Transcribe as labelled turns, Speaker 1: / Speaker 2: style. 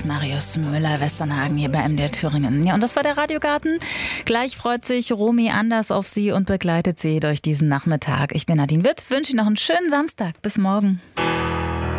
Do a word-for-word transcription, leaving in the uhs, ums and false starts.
Speaker 1: ist Marius Müller-Westernhagen hier bei M D R Thüringen. Ja, und das war der Radiogarten. Gleich freut sich Romy Anders auf Sie und begleitet Sie durch diesen Nachmittag. Ich bin Nadine Witt, wünsche Ihnen noch einen schönen Samstag. Bis morgen.